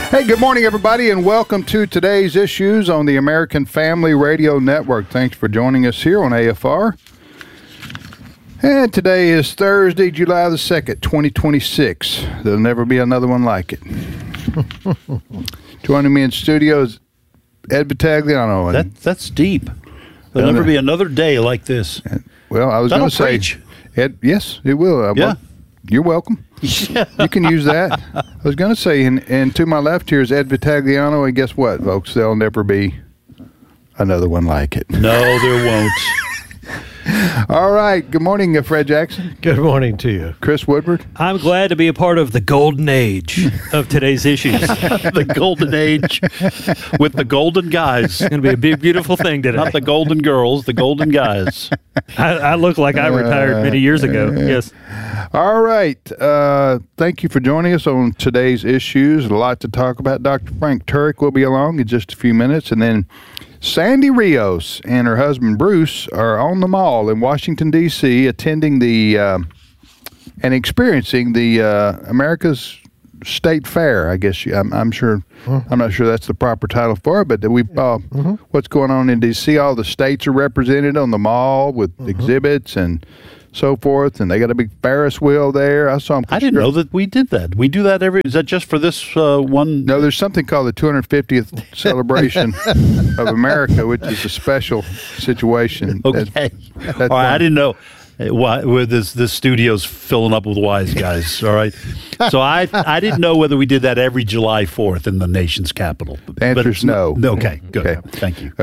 Hey, good morning, everybody, and welcome to today's issues on the American Family Radio Network. Thanks for joining us here on AFR. And today is Thursday, July the 2nd, 2026. There'll never be another one like it. Joining me in studio is Ed Vitagliano. That's deep. There'll never be another day like this. Well, I was going to say, Ed, yes, it will. Yeah. You're welcome. You can use that. I was going to say, and to my left here is Ed Vitagliano, and guess what, folks? There'll never be another one like it. No, there won't. All right. Good morning, Fred Jackson. Good morning to you. Chris Woodward. I'm glad to be a part of the golden age of today's issues. The golden age with the golden guys. It's going to be a big, beautiful thing today. Not the golden girls, the golden guys. I look like I retired many years ago. Yes. All right. Thank you for joining us on today's issues. A lot to talk about. Dr. Frank Turek will be along in just a few minutes. And then Sandy Rios and her husband Bruce are on the mall in Washington, D.C., attending the and experiencing the America's State Fair, I guess. I'm sure. I'm not sure that's the proper title for it, but we what's going on in D.C. All the states are represented on the mall with exhibits and so forth, and they got a big Ferris wheel there. I saw them. I didn't know that we did that. We do that is that just for this one? No, there's something called the 250th celebration of America, which is a special situation. Okay. All right, I didn't know. This studio's filling up with wise guys, all right? So I didn't know whether we did that every July 4th in the nation's capital. The answer is no. Okay, good. Okay. Thank you.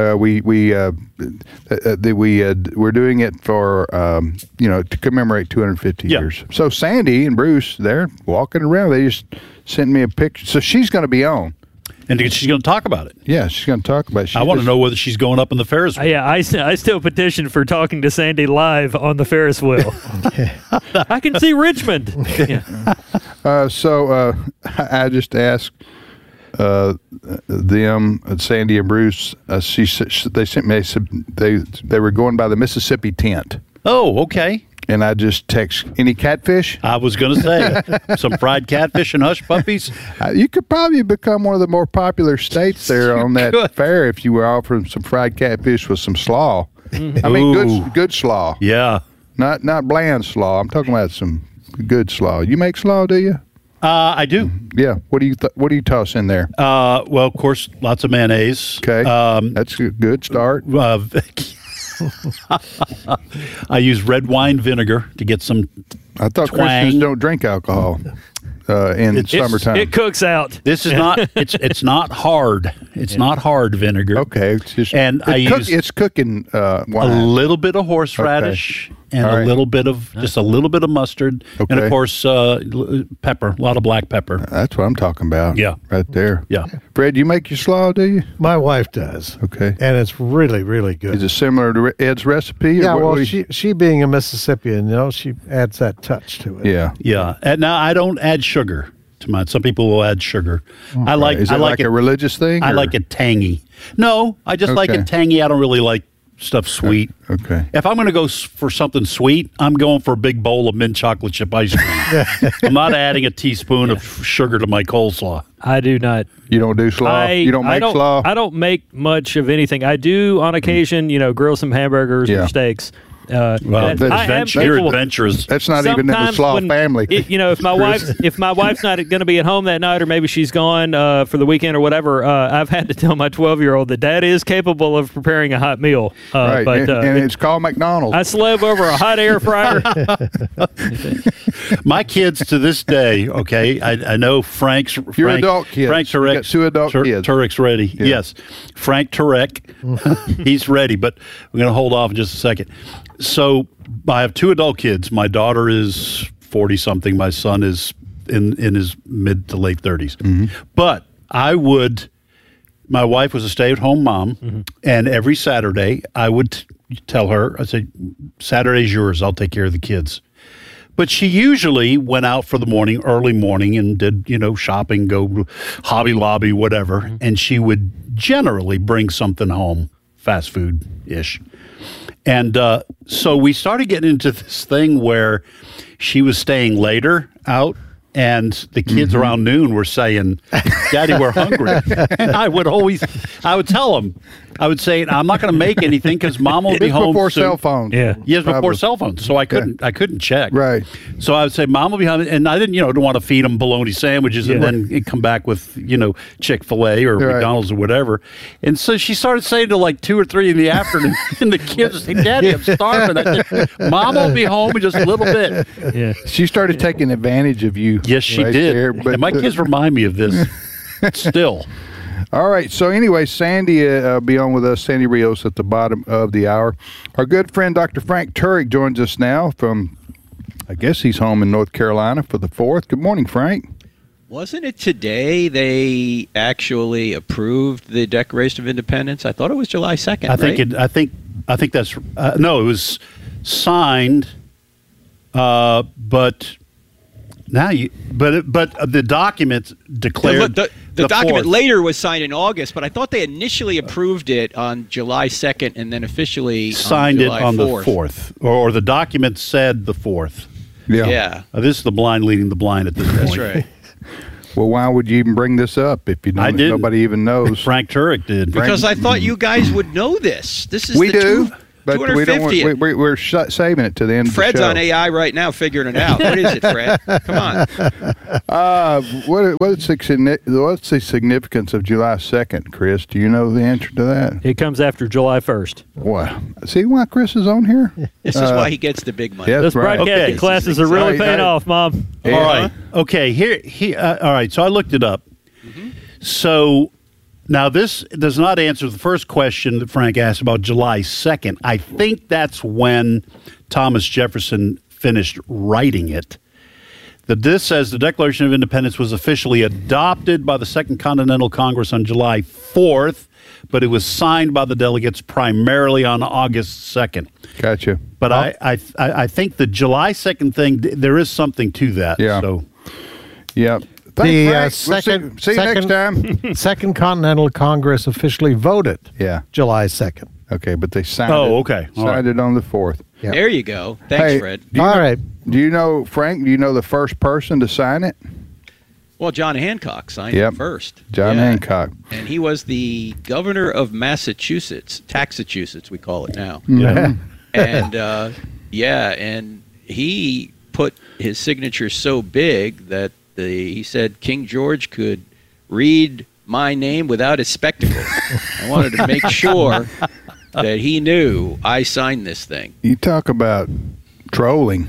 We're doing it for to commemorate 250 years. So Sandy and Bruce, they're walking around. They just sent me a picture. So she's going to be on. And she's going to talk about it. Yeah, she's going to talk about it. I want to know whether she's going up in the Ferris wheel. Yeah, I still petition for talking to Sandy live on the Ferris wheel. I can see Richmond. Yeah. So I just asked them, Sandy and Bruce, they sent me, they were going by the Mississippi tent. Oh, okay. And I just text, any catfish? I was going to say, some fried catfish and hush puppies. You could probably become one of the more popular states there on that fair if you were offering some fried catfish with some slaw. I mean, good slaw. Yeah. Not bland slaw. I'm talking about some good slaw. You make slaw, do you? I do. Yeah. What do you toss in there? Well, of course, lots of mayonnaise. Okay. That's a good start. I use red wine vinegar to get some I thought twang. Christians don't drink alcohol in summertime. It cooks out. This is not. It's not hard. It's not hard vinegar. Okay. It's just, it's cooking wine. A little bit of horseradish and a little bit of mustard, and of course pepper. A lot of black pepper. That's what I'm talking about. Yeah, right there. Yeah. Fred, you make your slaw, do you? My wife does. Okay. And it's really, really good. Is it similar to Ed's recipe? Yeah, well, she being a Mississippian, she adds that touch to it. Yeah. Yeah. And now I don't add sugar to mine. Some people will add sugar. Is it like a religious thing? I like it tangy. No, I just like it tangy. I don't really like stuff sweet. Okay. If I'm going to go for something sweet, I'm going for a big bowl of mint chocolate chip ice cream. I'm not adding a teaspoon of sugar to my coleslaw. I do not. You don't do slaw? You don't make slaw? I don't make much of anything. I do on occasion, grill some hamburgers or steaks. You're adventurous. That's not even in the slaw family. If my wife's not going to be at home that night, or maybe she's gone for the weekend or whatever, I've had to tell my 12-year-old that Dad is capable of preparing a hot meal. Right, but, and it's called McDonald's. I slave over a hot air fryer. My kids to this day, okay, I know Frank's. Your adult kids. Frank Turek. You got two adult kids. Turek's ready. Yeah. Yes, Frank Turek, he's ready. But we're going to hold off in just a second. So I have two adult kids. My daughter is 40-something. My son is in his mid to late 30s. Mm-hmm. But my wife was a stay-at-home mom, and every Saturday I would tell her, I'd say, Saturday's yours. I'll take care of the kids. But she usually went out for the early morning, and did, shopping, go Hobby Lobby, whatever. And she would generally bring something home, fast food-ish. And so we started getting into this thing where she was staying later out and the kids around noon were saying, "Daddy, we're hungry." And I would tell them, I would say, "I'm not going to make anything because Mom will be home before soon." cell phones. Yeah. Yes, before cell phones, so I couldn't check. Right. So I would say, "Mom will be home," and I didn't want to feed them bologna sandwiches and then come back with Chick-fil-A or McDonald's or whatever. And so she started saying to like 2 or 3 in the afternoon, and the kids would say, "Daddy, I'm starving." I said, "Mom will be home in just a little bit." Yeah. She started taking advantage of you. Yes, she right did. there, but And my kids remind me of this still. All right. So anyway, Sandy will be on with us, Sandy Rios, at the bottom of the hour. Our good friend Dr. Frank Turek joins us now from, I guess he's home in North Carolina for the 4th. Good morning, Frank. Wasn't it today they actually approved the Declaration of Independence? I thought it was July 2nd. I think that's no. It was signed, but now the document declared the document 4th. later was signed in August, but I thought they initially approved it on July 2nd and then officially signed on July it on 4th. the 4th, or the document said the 4th. Yeah. This is the blind leading the blind at this point. That's right. Well, why would you even bring this up if you know nobody even knows? Frank Turek did. Because I thought you guys would know this. This is We the do, but we don't. 250th. We're saving it to the end. Fred's of the show. on AI right now figuring it out. What is it, Fred? Come on. What's the significance of July 2nd, Chris? Do you know the answer to that? It comes after July 1st. Wow. See why Chris is on here? This is why he gets the big money. Yeah, Those that's right. broadcasting Okay. classes are really Hey, paying hey. off, Mom. All right. Okay. All right. So I looked it up. So now this does not answer the first question that Frank asked about July 2nd. I think that's when Thomas Jefferson finished writing it. This says the Declaration of Independence was officially adopted by the Second Continental Congress on July 4th, but it was signed by the delegates primarily on August 2nd. Gotcha. But I think the July 2nd thing, there is something to that. Yeah. So. Yeah. The Thanks, Frank. We'll see you next time. Second Continental Congress officially voted Yeah. July 2nd. Okay, but they signed it. Oh, okay. All Signed it on the 4th. Yeah. There you go. Thanks, Hey, Fred. All right. Do you know, Frank, the first person to sign it? Well, John Hancock signed Yep. it first. John Hancock. And he was the governor of Massachusetts, Taxachusetts, we call it now. Yeah. And and he put his signature so big that he said King George could read my name without his spectacles. I wanted to make sure that he knew I signed this thing. You talk about trolling.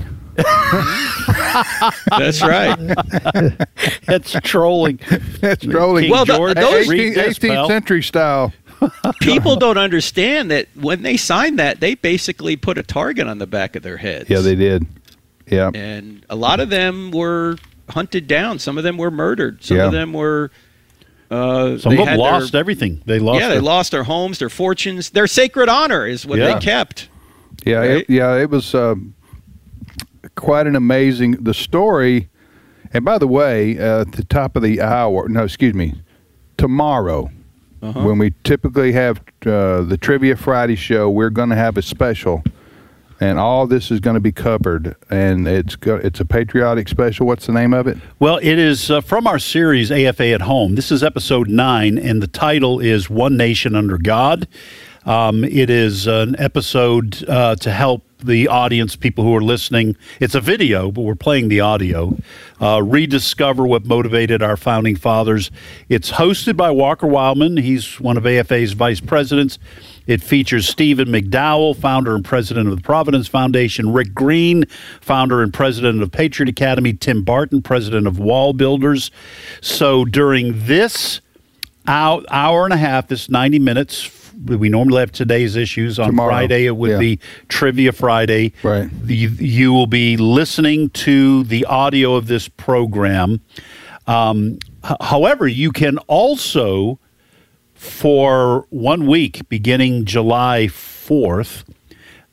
That's right. That's trolling. That's trolling. King Well, George, those- read this, 18th pal. century style. People don't understand that when they signed that, they basically put a target on the back of their heads. Yeah, they did. Yeah. And a lot of them were hunted down. Some of them were murdered. Some Yeah. of them were. Some of they them had lost their, everything. They lost. Yeah, they lost their homes, their fortunes, their sacred honor is what Yeah. they kept. Yeah, Right? it was quite an amazing the story. And by the way, at the top of the hour, tomorrow, when we typically have the Trivia Friday show, we're going to have a special, and all this is going to be covered. And it's a patriotic special. What's the name of it? Well, it is from our series AFA at Home. This is episode 9, and the title is One Nation Under God. It is an episode to help the audience, people who are listening. It's a video, but we're playing the audio. Rediscover what motivated our founding fathers. It's hosted by Walker Wildman. He's one of AFA's vice presidents. It features Stephen McDowell, founder and president of the Providence Foundation, Rick Green, founder and president of Patriot Academy, Tim Barton, president of Wall Builders. So during this hour and a half, this 90 minutes, we normally have today's issues. On Tomorrow. Friday, it would be Trivia Friday. Right. You will be listening to the audio of this program. However, you can also, for 1 week, beginning July 4th,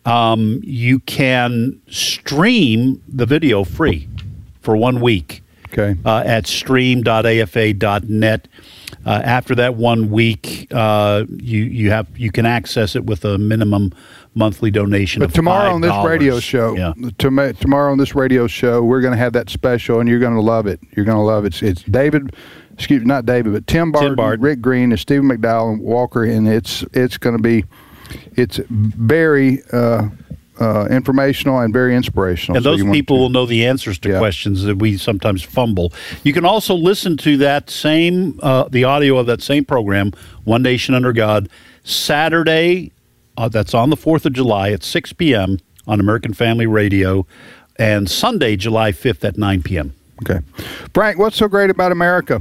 you can stream the video free for 1 week. Okay. At stream.afa.net. After that 1 week, you can access it with a minimum monthly donation of $5. Tomorrow on this radio show, tomorrow on this radio show, we're going to have that special, and you're going to love it. You're going to love it. It's not David, but Tim Barton, Rick Green, and Stephen McDowell and Walker, and it's going to be, it's very informational and very inspirational. And those people will know the answers to questions that we sometimes fumble. You can also listen to that same, the audio of that same program, One Nation Under God, Saturday, that's on the 4th of July at 6 p.m. on American Family Radio, and Sunday, July 5th at 9 p.m. Okay. Frank, what's so great about America?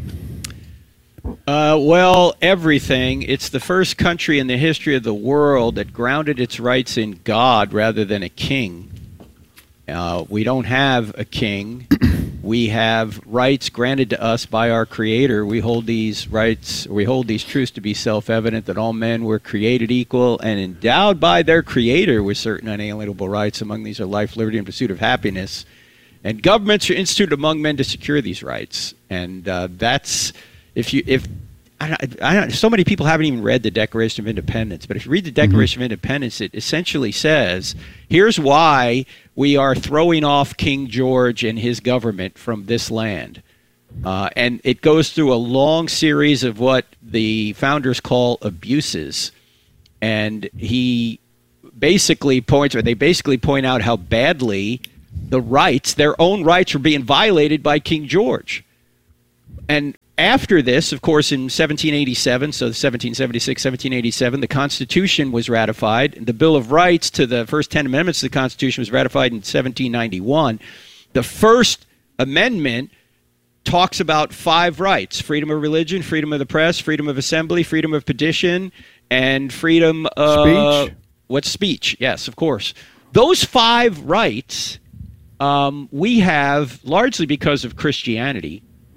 Well, everything. It's the first country in the history of the world that grounded its rights in God rather than a king. We don't have a king. We have rights granted to us by our Creator. We hold these rights, we hold these truths to be self-evident, that all men were created equal and endowed by their Creator with certain unalienable rights. Among these are life, liberty, and pursuit of happiness. And governments are instituted among men to secure these rights. And that's... so many people haven't even read the Declaration of Independence, but if you read the Declaration of Independence, it essentially says, here's why we are throwing off King George and his government from this land. And it goes through a long series of what the founders call abuses. And they basically point out how badly their own rights were being violated by King George. And after this, of course, in 1787, so 1776, 1787, the Constitution was ratified. The Bill of Rights to the first 10 amendments to the Constitution was ratified in 1791. The First Amendment talks about 5 rights: freedom of religion, freedom of the press, freedom of assembly, freedom of petition, and freedom of... Speech? What's speech? Yes, of course. Those 5 rights we have largely because of Christianity.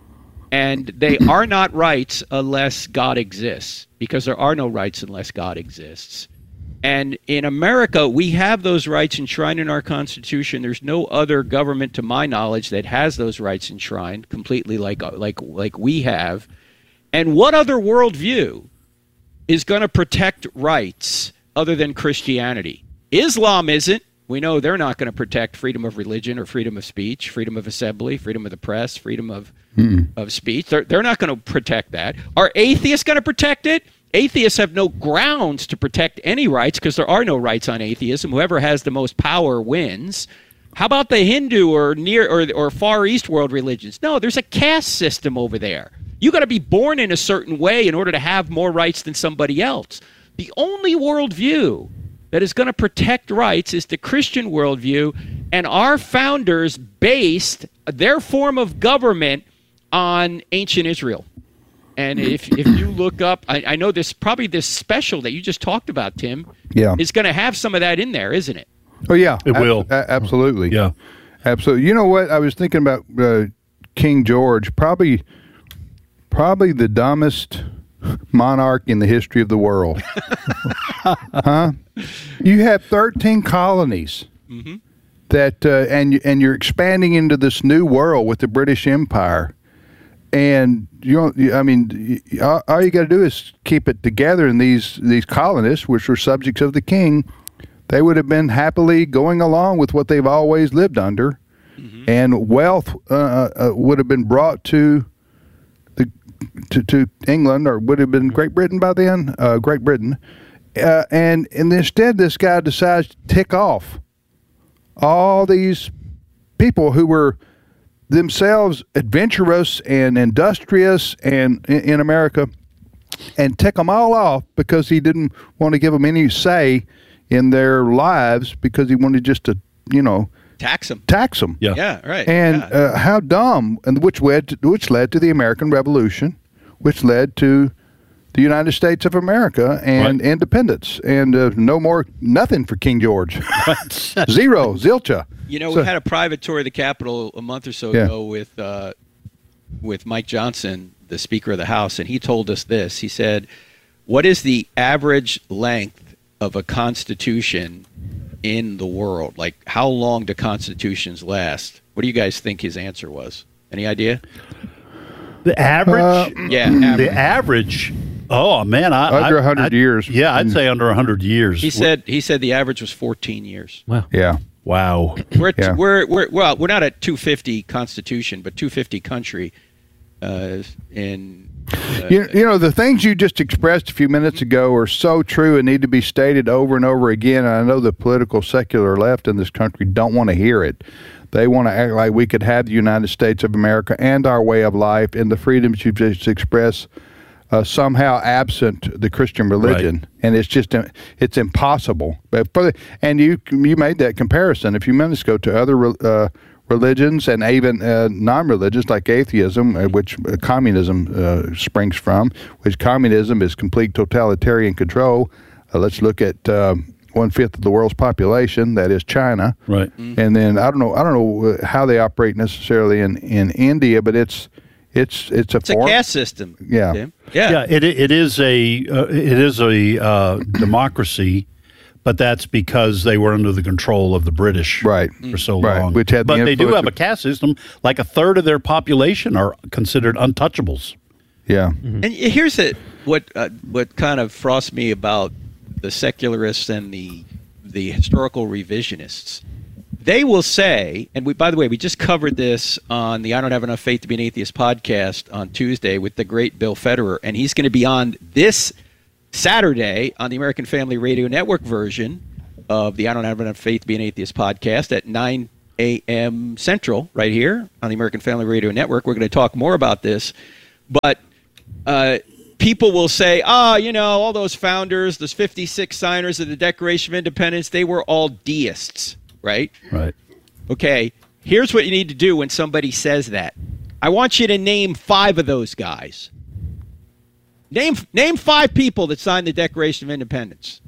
And they are not rights unless God exists, because there are no rights unless God exists. And in America, we have those rights enshrined in our Constitution. There's no other government, to my knowledge, that has those rights enshrined completely like we have. And what other worldview is going to protect rights other than Christianity? Islam isn't. We know they're not going to protect freedom of religion or freedom of speech, freedom of assembly, freedom of the press, freedom of speech. They're not going to protect that. Are atheists going to protect it? Atheists have no grounds to protect any rights because there are no rights on atheism. Whoever has the most power wins. How about the Hindu or Far East world religions? No, there's a caste system over there. You got to be born in a certain way in order to have more rights than somebody else. The only worldview that is going to protect rights is the Christian worldview, and our founders based their form of government on ancient Israel. And if you look up, I know this special that you just talked about, Tim, is going to have some of that in there, isn't it? Oh, yeah. It will. Absolutely. Yeah. Absolutely. You know what? I was thinking about King George, probably the dumbest monarch in the history of the world. Huh? You have 13 colonies that, and you're expanding into this new world with the British Empire. And all you got to do is keep it together. And these colonists, which were subjects of the king, they would have been happily going along with what they've always lived under, and wealth would have been brought to England, or would have been Great Britain by then. Great Britain, and instead, this guy decides to tick off all these people who were themselves adventurous and industrious and in America, and tick them all off because he didn't want to give them any say in their lives, because he wanted just to, tax them. Yeah, right. And how dumb, and which led to the American Revolution, which led to the United States of America and independence, and nothing for King George. Zero, zilcha. We had a private tour of the Capitol a month or so ago with Mike Johnson, the Speaker of the House, and he told us this. He said, "What is the average length of a constitution in the world? Like, how long do constitutions last?" What do you guys think his answer was? Any idea? The average? Yeah, The average. Oh man, Under 100 years. Yeah, I'd say under 100 years. He said the average was 14 years. Yeah. Wow. We're Yeah. we're not at 250 Constitution, but 250 country. You know, the things you just expressed a few minutes ago are so true and need to be stated over and over again. And I know the political secular left in this country don't want to hear it. They want to act like we could have the United States of America and our way of life and the freedoms you just expressed somehow absent the Christian religion. Right. And it's just, it's impossible. But and you made that comparison a few minutes ago to other religions and even non-religious like atheism, which communism springs from, which communism is complete totalitarian control. Let's look at 1/5 of the world's population, that is China. Right. And then I don't know how they operate necessarily in India, but it's a form. caste system. Yeah. Tim. Yeah, it is a democracy, but that's because they were under the control of the British Right. for so Right. long. Which had the but they do influence have a of- caste system. Like a third of their population are considered untouchables. Yeah. And here's what kind of frosts me about the secularists and the historical revisionists. They will say, and by the way, we just covered this on the I Don't Have Enough Faith to Be an Atheist podcast on Tuesday with the great Bill Federer, and he's going to be on this Saturday on the American Family Radio Network version of the I Don't Have Enough Faith to Be an Atheist podcast at 9 a.m. Central right here on the American Family Radio Network. We're going to talk more about this, but people will say, all those founders, those 56 signers of the Declaration of Independence, they were all deists, right? Right. Okay, here's what you need to do when somebody says that. I want you to name 5 of those guys. Name 5 people that signed the Declaration of Independence.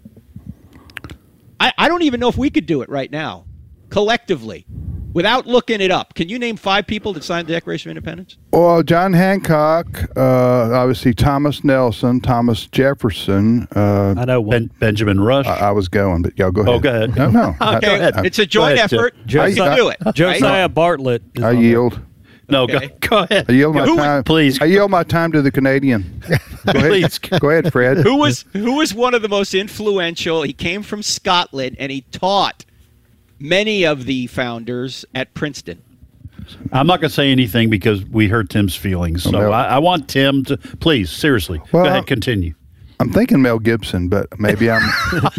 I don't even know if we could do it right now, collectively, without looking it up. Can you name 5 people that signed the Declaration of Independence? Well, John Hancock, obviously Thomas Nelson, Thomas Jefferson. I know one. Benjamin Rush. I was going, but y'all go ahead. Oh, go ahead. No. Okay, ahead. it's a joint Go ahead, effort. Tim. You do it. Josiah Bartlett. is I on there. yield. No, Okay. go ahead. I yield my Who- time. please. I yield my time to the Canadian. Go ahead. Please. Go ahead, Fred. Who was one of the most influential? He came from Scotland, and he taught many of the founders at Princeton. I'm not going to say anything because we hurt Tim's feelings. So no. I want Tim to, please, seriously, Well, go ahead, continue. I'm thinking Mel Gibson, but maybe I'm.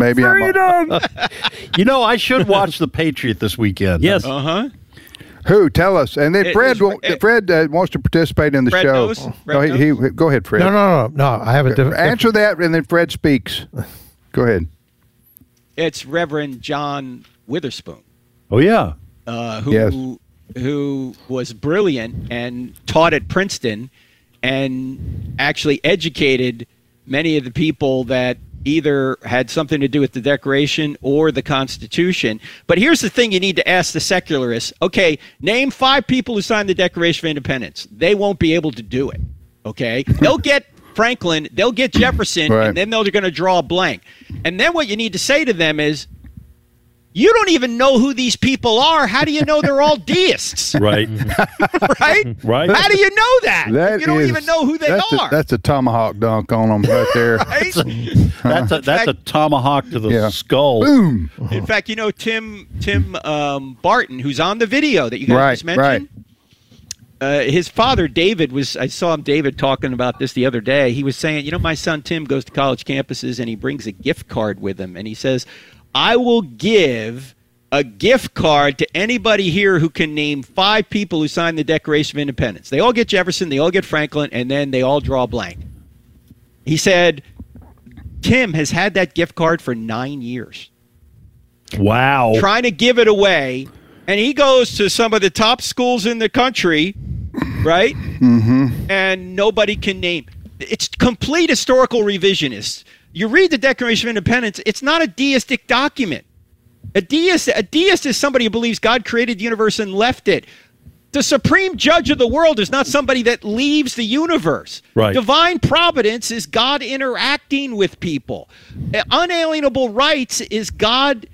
You know, I should watch The Patriot this weekend. Yes. Uh-huh. Who? Tell us. And then Fred wants to participate in the Fred show. knows? Fred Go ahead, Fred. No. I have a different. Answer that, and then Fred speaks. Go ahead. It's Reverend John Witherspoon, Oh, yeah. who was brilliant and taught at Princeton and actually educated many of the people that either had something to do with the Declaration or the Constitution. But here's the thing you need to ask the secularists. Okay, name 5 people who signed the Declaration of Independence. They won't be able to do it. Okay? They'll get Franklin, they'll get Jefferson, Right. and then they're going to draw a blank. And then what you need to say to them is, you don't even know who these people are. How do you know they're all deists? Right. Right? Right. How do you know that? That You don't is- even know who they that's are. That's a tomahawk dunk on them right there. Right? That's a tomahawk to the Yeah. skull. Boom. In fact, Tim Barton, who's on the video that you guys Right, just mentioned, his father, David, I saw David talking about this the other day. He was saying, my son Tim goes to college campuses and he brings a gift card with him. And he says, I will give a gift card to anybody here who can name 5 people who signed the Declaration of Independence. They all get Jefferson, they all get Franklin, and then they all draw a blank. He said, Tim has had that gift card for 9 years. Wow. Trying to give it away, and he goes to some of the top schools in the country, right? Mm-hmm. And nobody can name. It's complete historical revisionist. You read the Declaration of Independence, it's not a deistic document. A deist is somebody who believes God created the universe and left it. The supreme judge of the world is not somebody that leaves the universe. Right. Divine providence is God interacting with people. Unalienable rights is God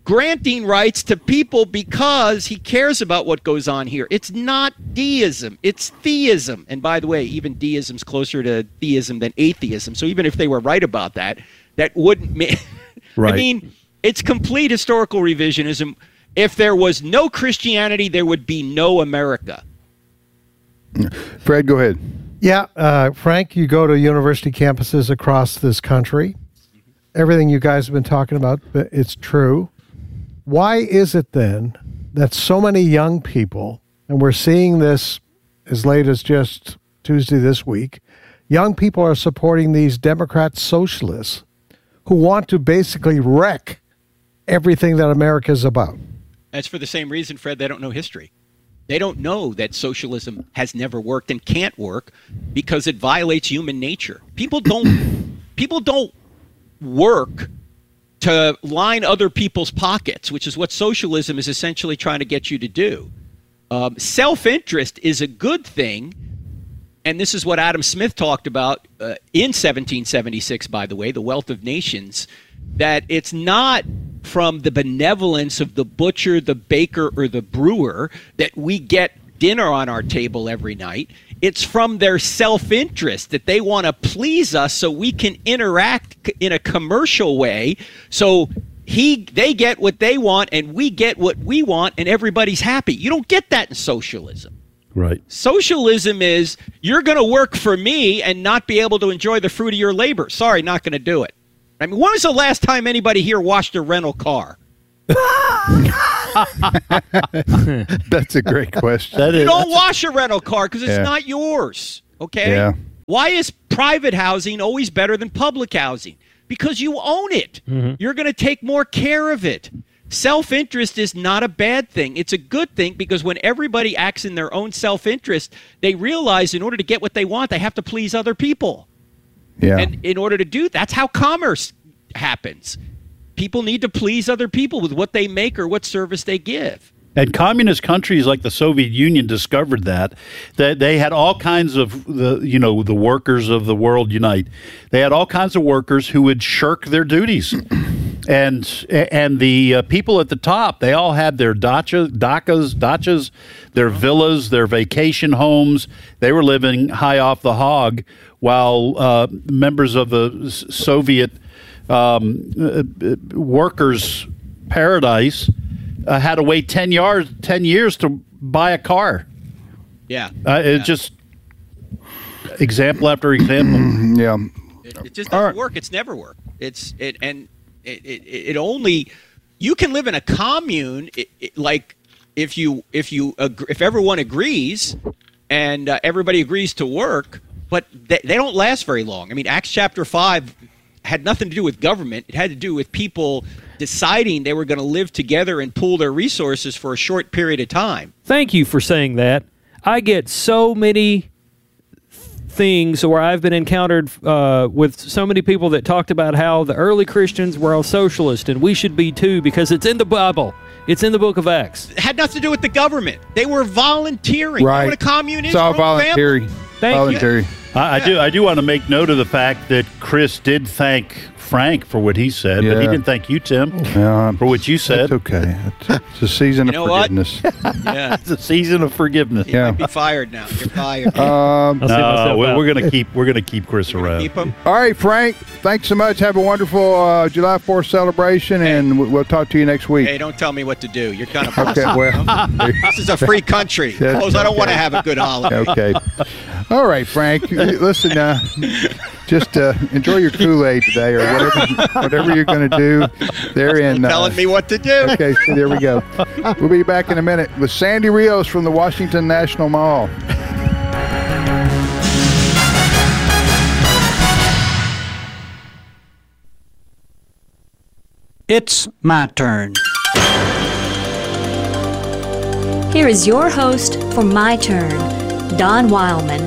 granting rights to people because he cares about what goes on here. It's not deism, it's theism. And by the way, even deism's closer to theism than atheism. So even if they were right about that, that wouldn't make... Right. I mean, it's complete historical revisionism. If there was no Christianity, there would be no America. Fred, go ahead. Yeah, Frank, you go to university campuses across this country. Everything you guys have been talking about, it's true. Why is it then that so many young people, and we're seeing this as late as just Tuesday this week, young people are supporting these Democrat socialists who want to basically wreck everything that America is about? That's for the same reason, Fred, they don't know history. They don't know that socialism has never worked and can't work because it violates human nature. People don't work to line other people's pockets, which is what socialism is essentially trying to get you to do. Self-interest is a good thing, and this is what Adam Smith talked about in 1776, by the way, The Wealth of Nations, that it's not from the benevolence of the butcher, the baker, or the brewer that we get dinner on our table every night. It's from their self-interest that they want to please us so we can interact in a commercial way. So they get what they want and we get what we want and everybody's happy. You don't get that in socialism. Right. Socialism is you're going to work for me and not be able to enjoy the fruit of your labor. Sorry, not going to do it. I mean, when was the last time anybody here washed a rental car? That's a great question. You don't wash a rental car because it's not yours. Okay? Yeah. Why is private housing always better than public housing? Because you own it. Mm-hmm. You're going to take more care of it. Self-interest is not a bad thing. It's a good thing because when everybody acts in their own self-interest, they realize in order to get what they want, they have to please other people. Yeah. And in order to do that's how commerce happens. People need to please other people with what they make or what service they give. And communist countries like the Soviet Union discovered that they had all kinds of the workers of the world unite. They had all kinds of workers who would shirk their duties. And the people at the top, they all had their dachas, their villas, their vacation homes. They were living high off the hog, while members of the Soviet workers' paradise had to wait 10 years to buy a car. Yeah. It just example after example. Yeah. It just doesn't work. It's never worked. It only you can live in a commune like if everyone agrees and everybody agrees to work, but they don't last very long. I mean, Acts chapter 5 had nothing to do with government. It had to do with people deciding they were going to live together and pool their resources for a short period of time. Thank you for saying that. I get so many things where I've been encountered with so many people that talked about how the early Christians were all socialist and we should be too because it's in the Bible. It's in the book of Acts. It had nothing to do with the government. They were volunteering. Right. You know what a commune is? It's all voluntary. Thank you. I do want to make note of the fact that Chris did thank Frank for what he said, but he didn't thank you, Tim, for what you said. That's okay. It's a season of forgiveness. Yeah. It's a season of forgiveness. You might be fired now. You're fired. No, we're gonna keep Chris around. Keep him. All right, Frank. Thanks so much. Have a wonderful July 4th celebration, and we'll talk to you next week. Hey, don't tell me what to do. You're kind of Okay. Well, this is a free country. Suppose I don't want to have a good holiday. okay. All right, Frank. Listen, just enjoy your Kool-Aid today, or whatever you're going to do. They're in telling me what to do. Okay, so there we go. We'll be back in a minute with Sandy Rios from the Washington National Mall. It's my turn. Here is your host for My Turn, Don Wildman.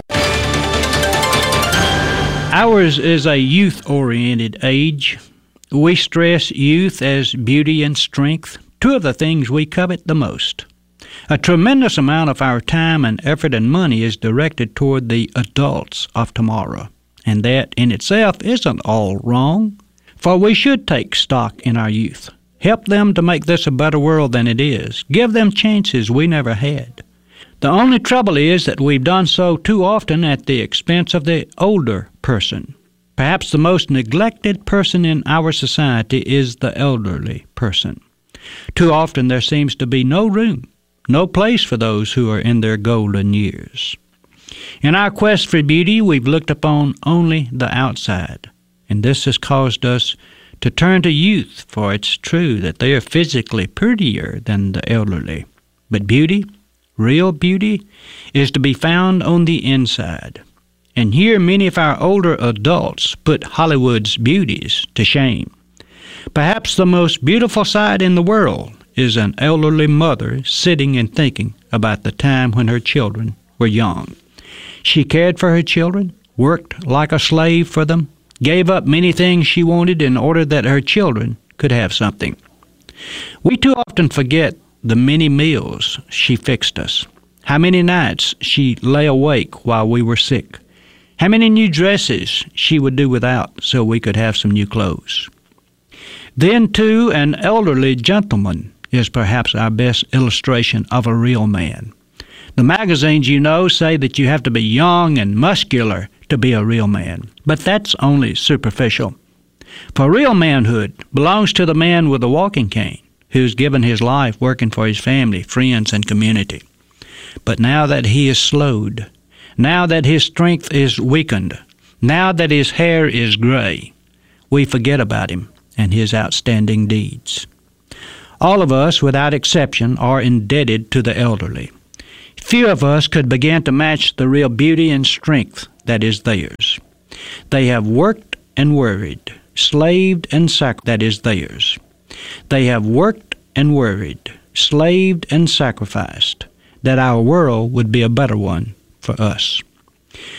Ours is a youth-oriented age. We stress youth as beauty and strength, two of the things we covet the most. A tremendous amount of our time and effort and money is directed toward the adults of tomorrow, and that in itself isn't all wrong, for we should take stock in our youth. Help them to make this a better world than it is. Give them chances we never had. The only trouble is that we've done so too often at the expense of the older person. Perhaps the most neglected person in our society is the elderly person. Too often there seems to be no room, no place for those who are in their golden years. In our quest for beauty, we've looked upon only the outside, and this has caused us to turn to youth, for it's true that they are physically prettier than the elderly. But beauty, real beauty, is to be found on the inside. And here many of our older adults put Hollywood's beauties to shame. Perhaps the most beautiful sight in the world is an elderly mother sitting and thinking about the time when her children were young. She cared for her children, worked like a slave for them, gave up many things she wanted in order that her children could have something. We too often forget the many meals she fixed us, how many nights she lay awake while we were sick, how many new dresses she would do without so we could have some new clothes. Then, too, an elderly gentleman is perhaps our best illustration of a real man. The magazines, you know, say that you have to be young and muscular to be a real man, but that's only superficial. For real manhood belongs to the man with a walking cane, who's given his life working for his family, friends, and community. But now that he is slowed, now that his strength is weakened, now that his hair is gray, we forget about him and his outstanding deeds. All of us, without exception, are indebted to the elderly. Few of us could begin to match the real beauty and strength that is theirs. They have worked and worried, slaved and sacrificed, that is theirs. They have worked and worried, slaved and sacrificed, that our world would be a better one for us.